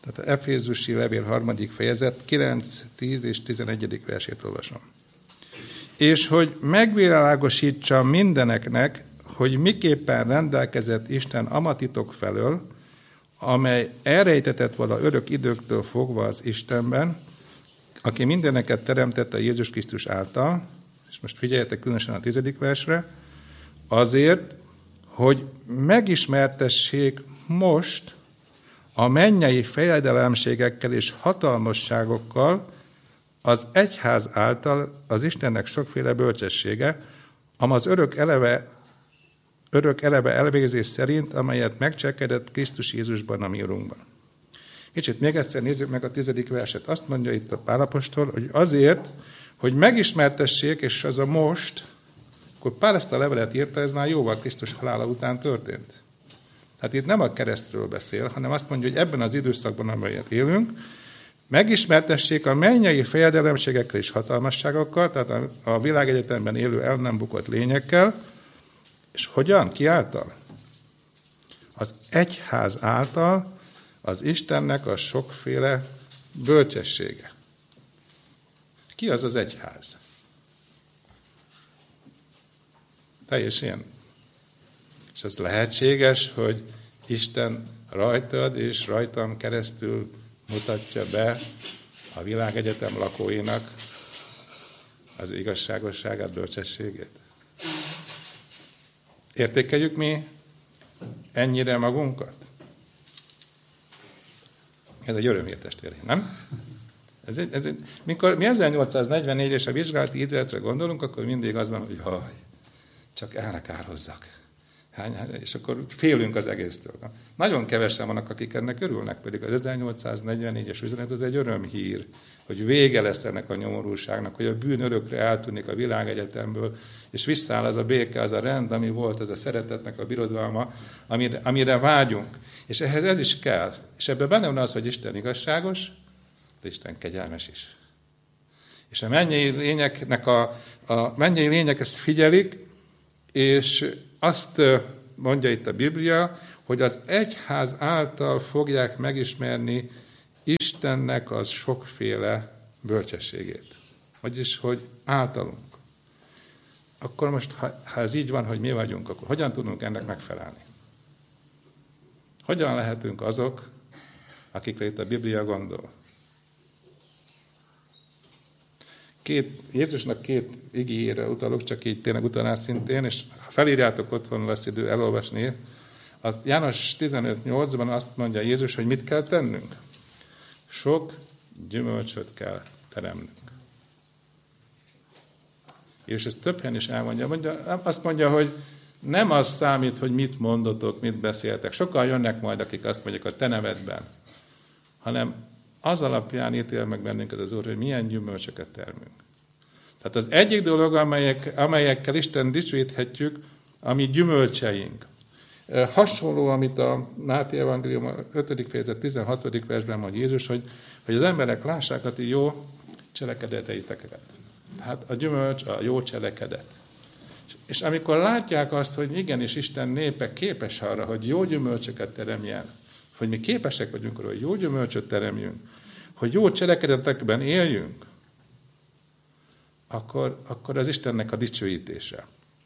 Tehát a Efézusi levél 3. fejezet 9, 10 és 11. versét olvasom. És hogy megvilágosítsa mindeneknek, hogy miképpen rendelkezett Isten amatitok felől, amely elrejtetett vala örök időktől fogva az Istenben, aki mindeneket teremtette Jézus Krisztus által, és most figyeljetek különösen a 10. versre, azért, hogy megismertessék most a mennyei fejedelemségekkel és hatalmasságokkal az egyház által az Istennek sokféle bölcsessége, amaz örök eleve elvégzés szerint, amelyet megcselekedett Krisztus Jézusban, a mi Urunkban. Kicsit még egyszer nézzük meg a 10. verset. Azt mondja itt a Pál apostol, hogy azért, hogy megismertessék, és az a most, akkor Pál ezt a levelet írta, ez már jóval Krisztus halála után történt. Tehát itt nem a keresztről beszél, hanem azt mondja, hogy ebben az időszakban, amelyet élünk, megismertessék a mennyei fejedelemségekkel és hatalmasságokkal, tehát a világegyetemben élő el nem bukott lényekkel, és hogyan? Ki által? Az egyház által az Istennek a sokféle bölcsessége. Ki az az egyház? Teljesen. És az lehetséges, hogy Isten rajtad és rajtam keresztül mutatja be a világegyetem lakóinak az igazságosságát, bölcsességét. Értékeljük mi ennyire magunkat? Ez egy örömhír, testvéreim, nem? Mikor mi 1844 és a vizsgálati időletre gondolunk, akkor mindig az van, hogy jaj, csak el ne kározzak. És akkor félünk az egésztől. Nagyon kevesen vannak, akik ennek örülnek, pedig az 1844-es üzenet az egy örömhír, hogy vége lesz ennek a nyomorúságnak, hogy a bűn örökre eltűnik a világegyetemből, és visszaáll az a béke, az a rend, ami volt, az a szeretetnek a birodalma, amire vágyunk. És ehhez ez is kell. És ebben benne van az, hogy Isten igazságos, de Isten kegyelmes is. És a mennyei lényeknek a mennyei lények ezt figyelik, és azt mondja itt a Biblia, hogy az egyház által fogják megismerni Istennek az sokféle bölcsességét. Vagyis, hogy általunk. Akkor most, ha ez így van, hogy mi vagyunk, akkor hogyan tudunk ennek megfelelni? Hogyan lehetünk azok, akikre itt a Biblia gondol? Jézusnak 2 igéjére utalok, csak így tényleg utalás szintén, és ha felírjátok, otthon lesz idő elolvasni. A János 15:8-ban azt mondja Jézus, hogy mit kell tennünk? Sok gyümölcsöt kell teremnünk. És ezt több helyen is elmondja. Azt mondja, hogy nem az számít, hogy mit mondotok, mit beszéltek. Sokan jönnek majd, akik azt mondják a te nevedben, hanem az alapján ítél meg bennünket az Úr, hogy milyen gyümölcsöket termünk. Tehát az egyik dolog, amelyekkel Isten dicsőíthetjük, a mi gyümölcseink. Hasonló, amit a Máté evangélium 5. fejezet 16. versben mond Jézus, hogy az emberek lássák a ti jó cselekedeteiteket. Tehát a gyümölcs a jó cselekedet. És amikor látják azt, hogy igenis Isten népe képes arra, hogy jó gyümölcsöket teremjen, hogy mi képesek vagyunk arra, hogy jó gyümölcsöt teremjünk, hogy jó cselekedetekben éljünk, akkor az Istennek a dicsőítése.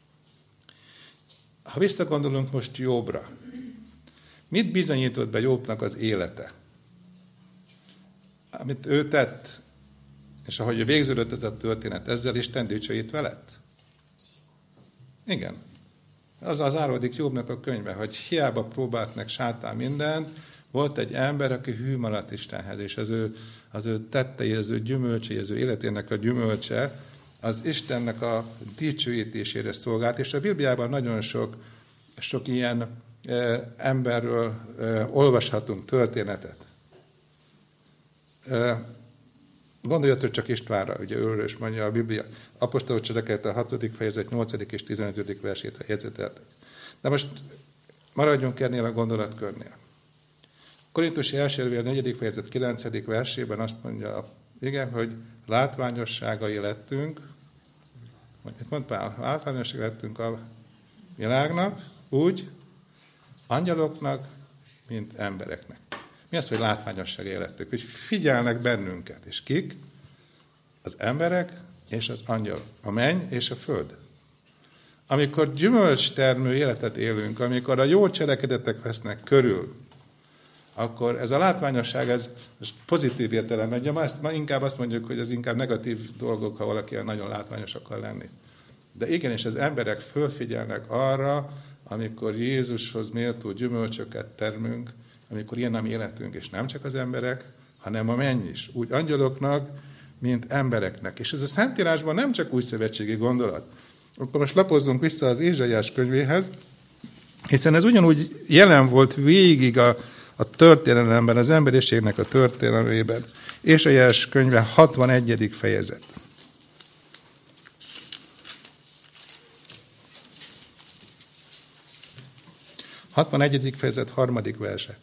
Ha visszagondolunk most Jobbra, mit bizonyított be Jobbnak az élete? Amit ő tett, és ahogy végződött ez a történet, ezzel Isten dicsőítve lett? Igen. Azzal záródik Jobbnak a könyve, hogy hiába próbált meg sátán mindent, volt egy ember, aki hű maradt Istenhez, és az ő tettei, az ő gyümölcsei, az ő életének a gyümölcse, az Istennek a dicsőítésére szolgált, és a Bibliában nagyon sok ilyen emberről olvashatunk történetet. Gondoljatok csak Istvánra, ugye őről is mondja a Biblia, apostolok cselekedete a 6. fejezet 8. és 15. versét, ha jegyzeteltek. De most maradjunk ennél a gondolatkörnél. Korintusi első levél 4. fejezet 9. versében azt mondja, igen, hogy látványosságai lettünk, mit mond Pál? Látványosságai lettünk a világnak, úgy angyaloknak, mint embereknek. Mi az, hogy látványosság életük? Hogy figyelnek bennünket. És kik? Az emberek és az angyalok. A menny és a föld. Amikor gyümölcstermő életet élünk, amikor a jó cselekedetek vesznek körül, akkor ez a látványosság, ez pozitív értelemben. Inkább azt mondjuk, hogy ez inkább negatív dolgok, ha valaki nagyon látványos akar lenni. De igenis, az emberek fölfigyelnek arra, amikor Jézushoz méltó gyümölcsöket termünk, amikor ilyen a mi életünk, és nem csak az emberek, hanem a menny is. Úgy angyaloknak, mint embereknek. És ez a Szentírásban nem csak újszövetségi gondolat. Akkor most lapozzunk vissza az Ézsaiás könyvéhez, hiszen ez ugyanúgy jelen volt végig a történelemben, az emberiségnek a történelmében. Ézsaiás könyve 61. fejezet. 61. fejezet 3. verse.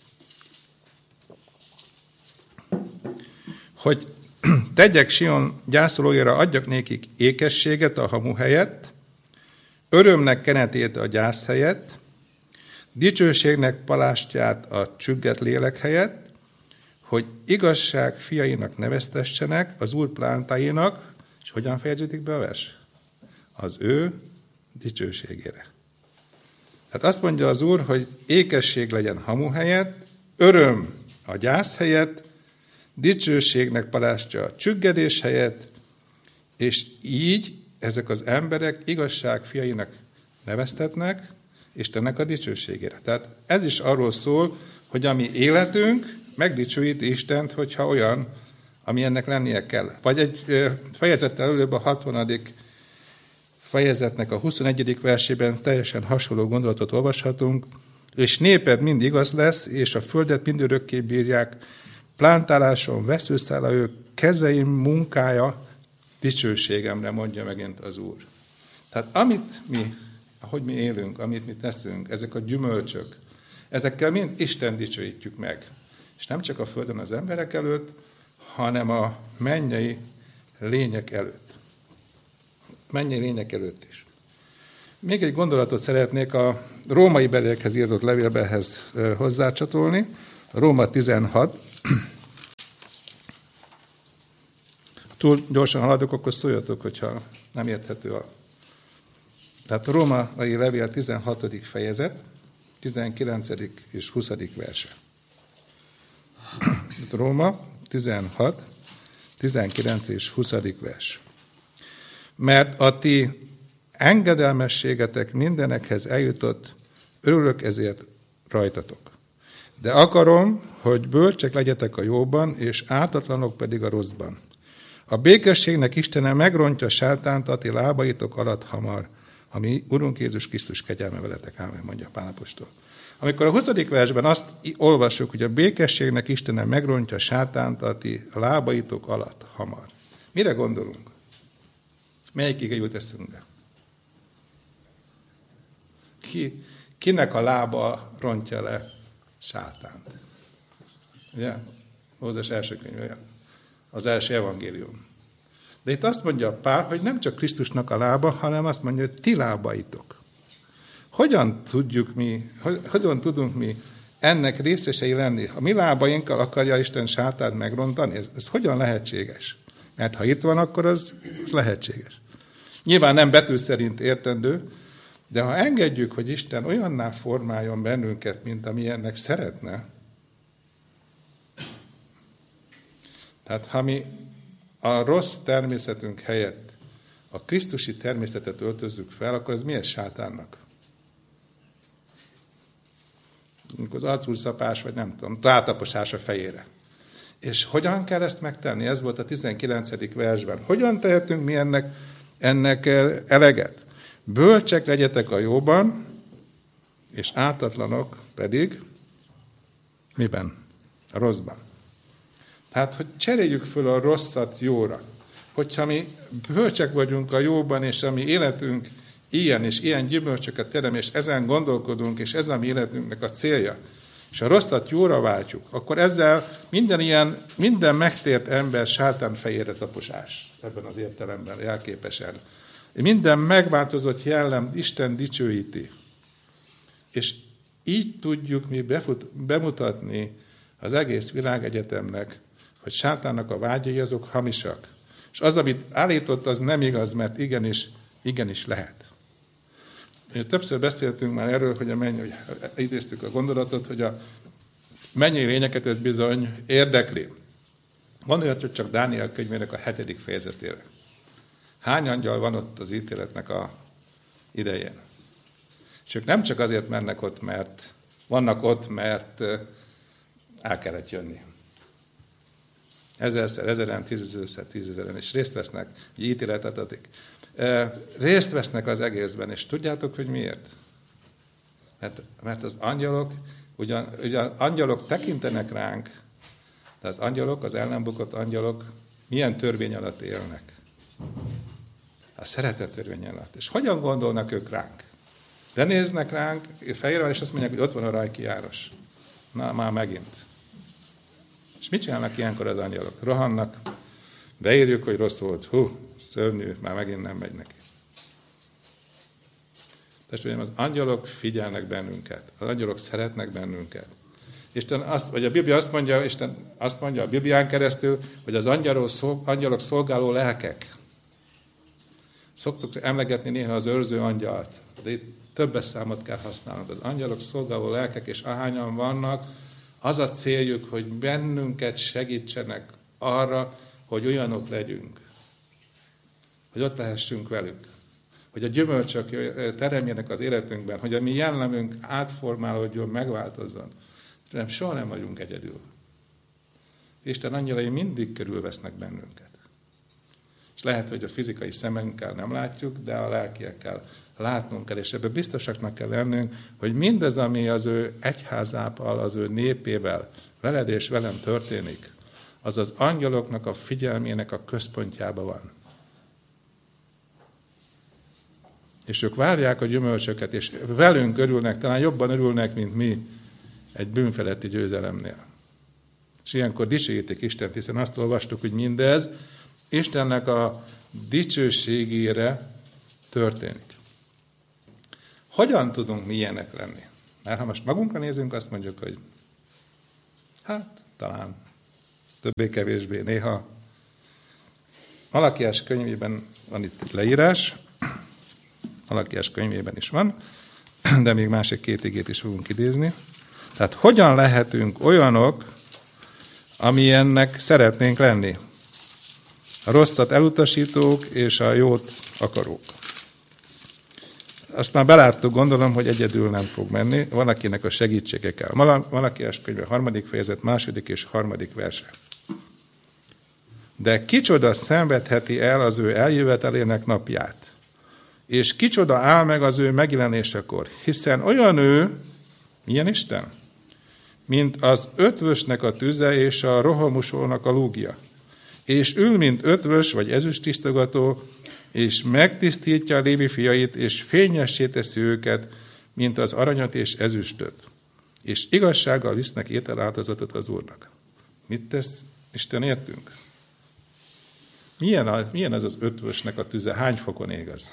Hogy tegyek Sion gyászolóira, adjak nékik ékességet a hamu helyett, örömnek kenetét a gyász helyett, dicsőségnek palástját a csügget lélek helyett, hogy igazság fiainak neveztessenek, az Úr plántáinak, és hogyan fejeződik be a vers? Az ő dicsőségére. Tehát azt mondja az Úr, hogy ékesség legyen hamu helyett, öröm a gyász helyett, dicsőségnek palástja a csüggedés helyett, és így ezek az emberek igazság fiainak neveztetnek Istennek a dicsőségére. Tehát ez is arról szól, hogy a mi életünk megdicsőíti Istent, hogyha olyan, ami ennek lennie kell. Vagy egy fejezettel előbb a 60. fejezetnek a 21. versében teljesen hasonló gondolatot olvashatunk, és néped mind igaz lesz, és a földet mind örökké bírják, plántáláson veszőszáll a ő kezeim munkája dicsőségemre, mondja megint az Úr. Tehát ahogy mi élünk, amit mi teszünk, ezek a gyümölcsök, ezekkel mind Isten dicsőítjük meg. És nem csak a földön az emberek előtt, hanem a mennyei lények előtt. Mennyei lények előtt is. Még egy gondolatot szeretnék a római beliekhez írott levélbehez hozzácsatolni. Róma 16. Túl gyorsan haladok, akkor szóljatok, hogyha nem érthető Tehát a római levél 16. fejezet, 19. és 20. verse. Róma 16, 19 és 20. vers. Mert a ti engedelmességetek mindenekhez eljutott, örülök ezért rajtatok. De akarom, hogy bölcsek legyetek a jóban, és ártatlanok pedig a rosszban. A békességnek Istene megrontja sátánt a ti lábaitok alatt hamar, ami Urunk Jézus Krisztus kegyelme veletek, ámen, mondja Pál apostol. Amikor a 20. versben azt olvassuk, hogy a békességnek Istene megrontja sátánt a ti lábaitok alatt hamar. Mire gondolunk? Melyik ige jut eszünkbe? Kinek a lába rontja le sátánt? Ugye? Mózes első könyve, az első evangélium. De itt azt mondja Pál, hogy nem csak Krisztusnak a lába, hanem azt mondja, hogy ti lábaitok. Hogyan tudunk mi ennek részesei lenni? A mi lábainkkal akarja Isten sátánt megrontani? Ez hogyan lehetséges? Mert ha itt van, akkor az lehetséges. Nyilván nem betű szerint értendő, de ha engedjük, hogy Isten olyanná formáljon bennünket, mint amilyennek szeretne, tehát ha mi a rossz természetünk helyett a krisztusi természetet öltözzük fel, akkor ez miért sátánnak? Az arcúszapás, vagy nem tudom, rátaposás a fejére. És hogyan kell ezt megtenni? Ez volt a 19. versben. Hogyan tehetünk mi ennek eleget? Bölcsek legyetek a jóban, és ártatlanok pedig miben? A rosszban. Tehát, hogy cseréljük föl a rosszat jóra. Hogyha mi bölcsek vagyunk a jóban, és a mi életünk ilyen és ilyen gyümölcsöket terem, és ezen gondolkodunk, és ez a mi életünknek a célja, és a rosszat jóra váltjuk, akkor ezzel minden megtért ember sátán fejére taposás ebben az értelemben jelképesen. Minden megváltozott jellem Isten dicsőíti. És így tudjuk mi bemutatni az egész világegyetemnek, hogy sátánnak a vágyai azok hamisak. És az, amit állított, az nem igaz, mert igenis lehet. Többször beszéltünk már erről, hogy idéztük a gondolatot, hogy a mennyei lényeket ez bizony érdekli. Gondoljunk, hogy csak Dániel könyvének a 7. fejezetére. Hány angyal van ott az ítéletnek a idején? És ők nem csak azért vannak ott, mert el kellett jönni. 1000-szer, 1000-en, 10.000-szer, 10.000-en, és részt vesznek, hogy ítéletet adik. Részt vesznek az egészben, és tudjátok, hogy miért? Mert az angyalok, ugyan angyalok tekintenek ránk, de az angyalok, az el nem bukott angyalok milyen törvény alatt élnek? A szeretet törvény alatt. És hogyan gondolnak ők ránk? Lenéznek ránk, fejére, és azt mondják, hogy ott van a Rajki János. Na, már megint. És mit csinálnak ilyenkor az angyalok? Rohannak, beírjuk, hogy rossz volt. Szörnyű, már megint nem megy neki. Tehát az angyalok figyelnek bennünket. Az angyalok szeretnek bennünket. Isten a Biblia Isten azt mondja a Biblián keresztül, hogy az angyalok szolgáló lelkek. Szoktuk emlegetni néha az őrző angyalt, de itt többes számot kell használnunk. Az angyalok szolgáló lelkek, és ahányan vannak, az a céljuk, hogy bennünket segítsenek arra, hogy olyanok legyünk. Hogy ott lehessünk velük. Hogy a gyümölcsök teremjenek az életünkben, hogy a mi jellemünk átformálódjon, megváltozzon. Nem, soha nem vagyunk egyedül. Isten angyalai mindig körülvesznek bennünket. És lehet, hogy a fizikai szemünkkel nem látjuk, de a lelkiekkel látnunk kell, és ebben biztosaknak kell lennünk, hogy mindez, ami az ő egyházával, az ő népével, veled és velem történik, az az angyaloknak a figyelmének a központjában van. És ők várják a gyümölcsöket, és velünk örülnek, talán jobban örülnek, mint mi egy bűnfeletti győzelemnél. És ilyenkor dicsőítik Istent, hiszen azt olvastuk, hogy mindez Istennek a dicsőségére történik. Hogyan tudunk mi ilyenek lenni? Mert ha most magunkra nézünk, azt mondjuk, hogy talán többé-kevésbé néha. Malakiás könyvében van itt leírás, Malakiás könyvében is van, de még másik 2 igét is fogunk idézni. Tehát hogyan lehetünk olyanok, amilyennek szeretnénk lenni? A rosszat elutasítók és a jót akarók. Azt már beláttuk, gondolom, hogy egyedül nem fog menni, van akinek a segítsége kell. Malakiás könyve 3. fejezet, 2. és 3. verse. De kicsoda szenvedheti el az ő eljövetelének napját, és kicsoda áll meg az ő megjelenésekor, hiszen olyan ő, milyen Isten? Mint az ötvösnek a tüze és a rohamusónak a lúgja. És ül, mint ötvös vagy ezüsttisztogató, és megtisztítja a Lévi fiait, és fényessé teszi őket, mint az aranyat és ezüstöt. És igazsággal visznek ételáldozatot az Úrnak. Mit tesz Isten értünk? Milyen az az ötvösnek a tüze? Hány fokon ég az?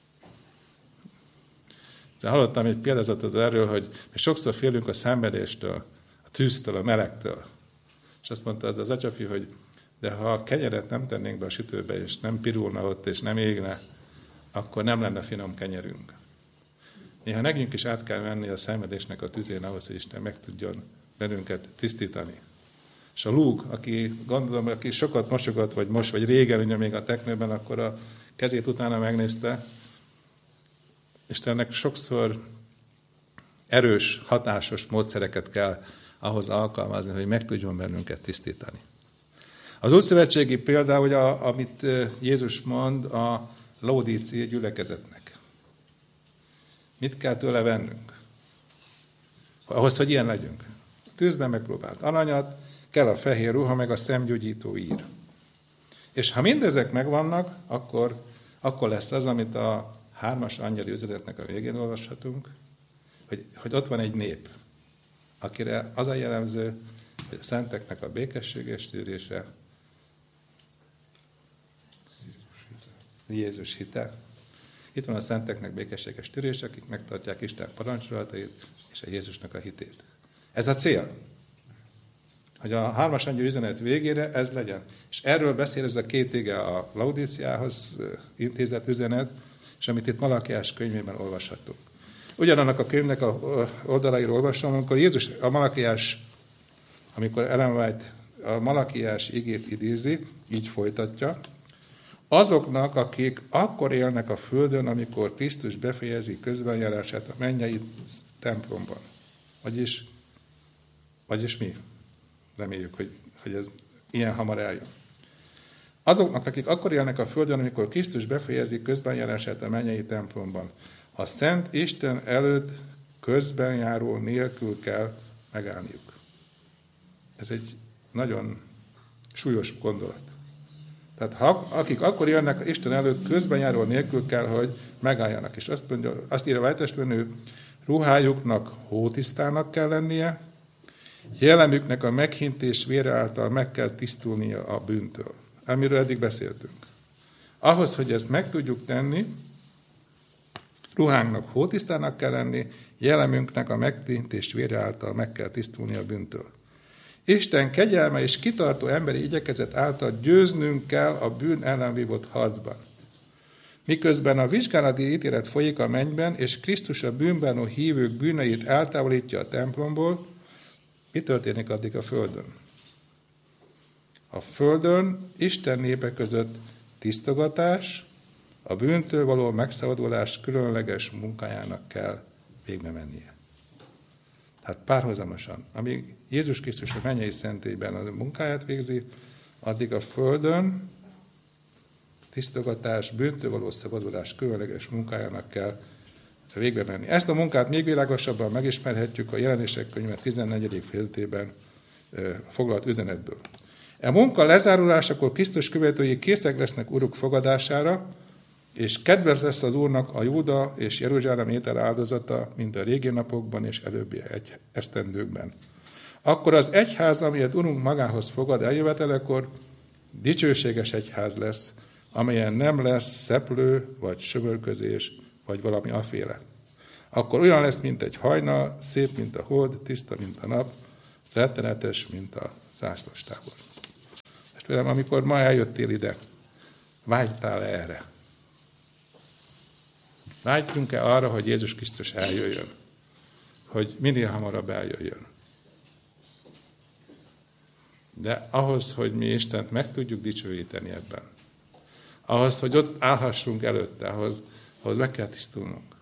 Hallottam egy példázatot erről, hogy mi sokszor félünk a szenvedéstől, a tűztől, a melegtől. És azt mondta az atyafi, hogy de ha a kenyeret nem tennénk be a sütőbe, és nem pirulna ott, és nem égne, akkor nem lenne finom kenyerünk. Néha nekünk is át kell menni a szenvedésnek a tüzén ahhoz, hogy Isten meg tudjon bennünket tisztítani. És a lúg, aki sokat mosogat, vagy régen, ugye még a teknőben, akkor a kezét utána megnézte, Istennek sokszor erős, hatásos módszereket kell ahhoz alkalmazni, hogy meg tudjon bennünket tisztítani. Az Ószövetségi példa, hogy amit Jézus mond a laodíciai gyülekezetnek. Mit kell tőle vennünk? Ahhoz, hogy ilyen legyünk. A tűzben megpróbált aranyat, kell a fehér ruha, meg a szemgyógyító ír. És ha mindezek megvannak, akkor lesz az, amit a 3. angyali üzenetnek a végén olvashatunk, hogy ott van egy nép, akire az a jellemző, hogy a szenteknek a békességes tűrése, Jézus hite. Itt van a szenteknek békességes tűrése, akik megtartják Isten parancsolatait és a Jézusnak a hitét. Ez a cél. hogy a 3. angyal üzenet végére ez legyen. És erről beszél ez a 2 ige a Laodíciához intézett üzenet, és amit itt Malakiás könyvében olvashatunk. Ugyanannak a könyvnek a oldalairól olvasom, amikor Jézus, amikor Ellen White a Malakiás igét idézi, így folytatja, azoknak, akik akkor élnek a földön, amikor Krisztus befejezi közbenjárását a mennyei templomban. Vagyis mi? Reméljük, hogy ez ilyen hamar eljön. Azoknak, akik akkor élnek a földön, amikor Krisztus befejezi közbenjárását a mennyei templomban, a Szent Isten előtt közbenjáró nélkül kell megállniuk. Ez egy nagyon súlyos gondolat. Tehát akik akkor élnek Isten előtt, közbenjáró nélkül kell, hogy megálljanak. És azt írja Vájtestben, ruhájuknak hótisztának kell lennie, jellemüknek a meghintés vére által meg kell tisztulnia a bűntől. Amiről eddig beszéltünk. Ahhoz, hogy ezt meg tudjuk tenni, ruhánknak hótisztának kell lenni, jellemünknek a meghintés vére által meg kell tisztulnia a bűntől. Isten kegyelme és kitartó emberi igyekezet által győznünk kell a bűn ellen vívott harcban. Miközben a vizsgálati ítélet folyik a mennyben, és Krisztus a bűnbánó hívők bűneit eltávolítja a templomból, mi történik addig a földön? A földön Isten népe között tisztogatás, a bűntől való megszabadulás különleges munkájának kell végbe mennie. Tehát párhuzamosan, amíg Jézus Krisztus a mennyei szentélyben a munkáját végzi, addig a földön tisztogatás, bűntől való szabadulás különleges munkájának kell végbe menni. Ezt a munkát még világosabban megismerhetjük a Jelenések könyve 14. fejezetében foglalt üzenetből. A munka lezárulásakor Krisztus követői készek lesznek Uruk fogadására, és kedves lesz az Úrnak a Júda és Jeruzsálem étel áldozata, mint a régi napokban és előbbi esztendőkben. Akkor az egyház, amelyet Urunk magához fogad eljövetelekor, dicsőséges egyház lesz, amelyen nem lesz szeplő, vagy söbörközés, vagy valami aféle. Akkor olyan lesz, mint egy hajnal, szép, mint a hold, tiszta, mint a nap, rettenetes, mint a zászlós tábor. Testvérem, amikor ma eljöttél ide, vágytál erre? Vágyjunk-e arra, hogy Jézus Krisztus eljöjjön? Hogy minél hamarabb eljöjjön? De ahhoz, hogy mi Istent meg tudjuk dicsőíteni ebben, ahhoz, hogy ott állhassunk előtte, ahhoz meg kell tisztulnunk.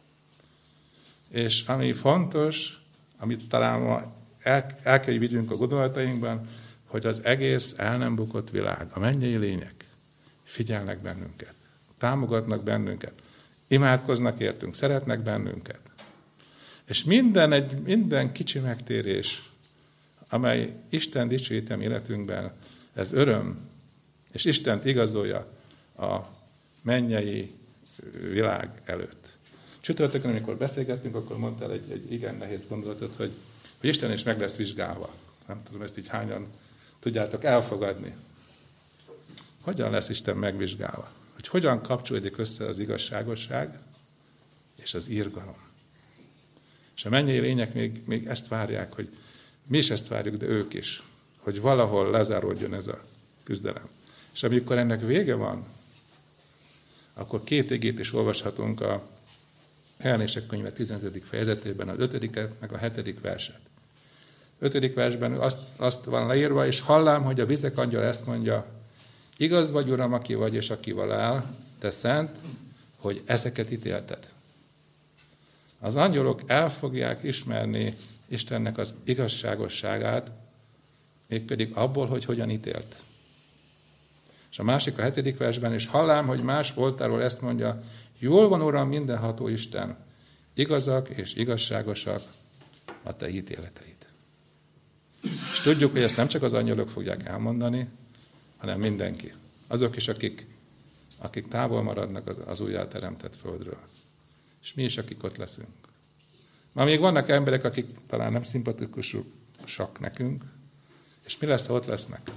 És ami fontos, amit talán ma el kell, hogy vigyünk a gondolatainkban, hogy az egész el nem bukott világ, a mennyei lények figyelnek bennünket, támogatnak bennünket, imádkoznak értünk, szeretnek bennünket. És minden kicsi megtérés, amely Isten dicsőítem életünkben, ez öröm, és Istent igazolja a mennyei világ előtt. Csütörtökön, amikor beszélgettünk, akkor mondtál egy igen nehéz gondolatot, hogy Isten is meg lesz vizsgálva. Nem tudom, ezt így hányan tudjátok elfogadni. Hogyan lesz Isten megvizsgálva? Hogy hogyan kapcsolódik össze az igazságosság és az irgalom. És a mennyei lények még ezt várják, hogy mi is ezt várjuk, de ők is, hogy valahol lezáródjon ez a küzdelem. És amikor ennek vége van, akkor 2 igét is olvashatunk a Jelenések könyve 15. fejezetében, az 5. meg a 7. verset. 5. versben azt van leírva, és hallám, hogy a vizek angyal ezt mondja, igaz vagy, Uram, aki vagy és akival áll, te szent, hogy ezeket ítélted. Az angyalok el fogják ismerni Istennek az igazságosságát, mégpedig abból, hogy hogyan ítélt. És a másik a 7. versben, és hallám, hogy más voltáról ezt mondja, jól van, Uram, mindenható Isten, igazak és igazságosak a te ítéleteid. És tudjuk, hogy ezt nem csak az angyalok fogják elmondani, hanem mindenki. Azok is, akik távol maradnak az újjáteremtett földről. És mi is, akik ott leszünk. Ma még vannak emberek, akik talán nem szimpatikusak nekünk, és mi lesz, ha ott lesznek?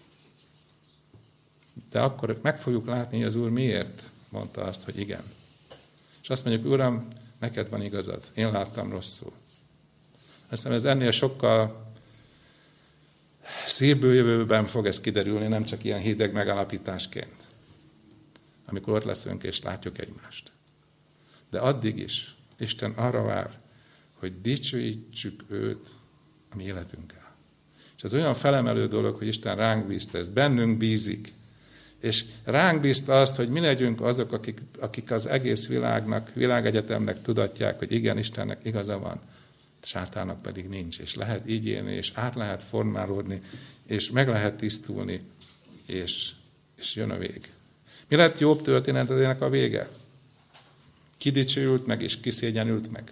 De akkor meg fogjuk látni, hogy az Úr miért mondta azt, hogy igen. És azt mondjuk, Uram, neked van igazad, én láttam rosszul. Azt hiszem, ez ennél sokkal szívből jövőben fog ez kiderülni, nem csak ilyen hideg megalapításként, amikor ott leszünk és látjuk egymást. De addig is Isten arra vár, hogy dicsőítsük őt a mi életünkkel. És ez olyan felemelő dolog, hogy Isten ránk bízta ezt, bennünk bízik, és ránk bízta azt, hogy mi legyünk azok, akik az egész világegyetemnek tudatják, hogy igen, Istennek igaza van, sátának pedig nincs, és lehet így élni, és át lehet formálódni, és meg lehet tisztulni, és jön a vég. Mi lett Jobb történetének a vége? Ki dicsőült meg, és ki szégyenült meg?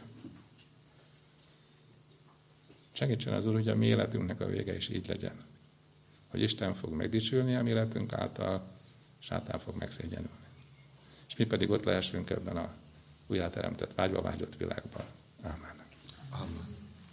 Segítsen az Úr, hogy a mi életünknek a vége is így legyen. Hogy Isten fog megdicsülni a mi életünk által, sátán fog megszégyenülni. És mi pedig ott lehessünk ebben a újjáteremtett, vágyva vágyott világban. Ámen. Amen.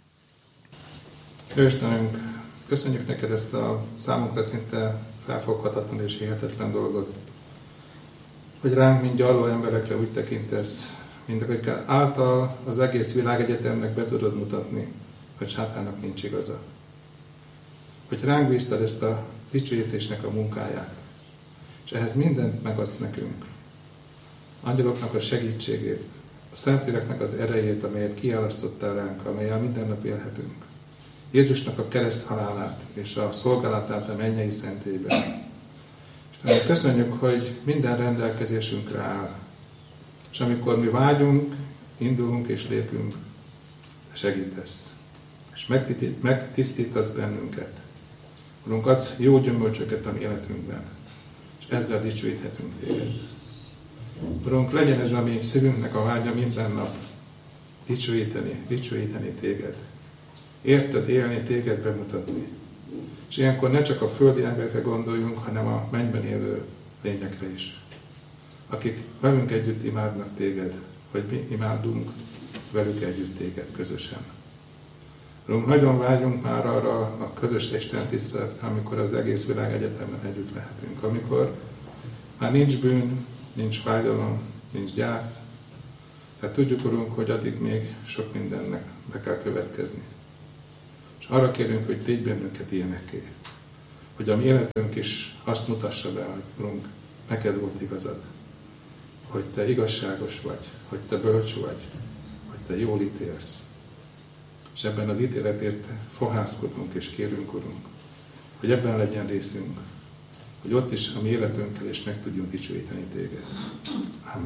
Istenünk, köszönjük neked ezt a számunkra szinte felfoghatatlan és hihetetlen dolgot, hogy ránk, mint gyarló emberekre úgy tekintesz, mint akik által az egész világegyetemnek be tudod mutatni, hogy sátának nincs igaza. Hogy ránk bíztad ezt a dicsőítésnek a munkáját, és ehhez mindent megadsz nekünk. Angyaloknak a segítségét, a Szentléleknek az erejét, amelyet kiálasztottál ránk, amellyel minden nap élhetünk. Jézusnak a kereszt halálát és a szolgálatát a mennyei szentélyben. És köszönjük, hogy minden rendelkezésünkre áll. És amikor mi vágyunk, indulunk és lépünk, te segítesz. És megtisztítasz bennünket. Urunk, adsz jó gyümölcsöket a mi életünkben, és ezzel dicsőíthetünk téged. Urunk, legyen ez a mi szívünknek a vágya minden nap, dicsőíteni téged. Érted élni, téged bemutatni. És ilyenkor ne csak a földi emberekre gondoljunk, hanem a mennyben élő lényekre is, akik velünk együtt imádnak téged, vagy mi imádunk velük együtt téged közösen. Urunk, nagyon vágyunk már arra a közös Isten tiszteletre, amikor az egész világegyetemen együtt lehetünk, amikor már nincs bűn, nincs fájdalom, nincs gyász. Tehát tudjuk, Urunk, hogy addig még sok mindennek be kell következni. És arra kérünk, hogy tégy bennünket ilyenekké. Hogy a mi életünk is azt mutassa be, hogy Urunk, neked volt igazad. Hogy te igazságos vagy, hogy te bölcs vagy, hogy te jól ítélsz. És ebben az ítéletért fohászkodunk és kérünk, Urunk, hogy ebben legyen részünk, hogy ott is a mi életünkkel is meg tudjunk dicsőíteni téged. Amen.